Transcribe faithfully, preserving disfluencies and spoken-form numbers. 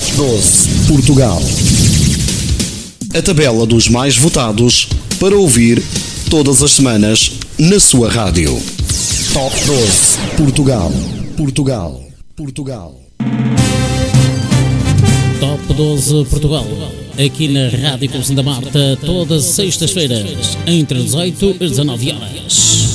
Top doze Portugal. A tabela dos mais votados para ouvir todas as semanas na sua rádio. Top doze Portugal. Portugal. Portugal. Top doze Portugal. Aqui na Rádio Clube Santa Marta, todas as sextas-feiras, entre dezoito e dezanove horas.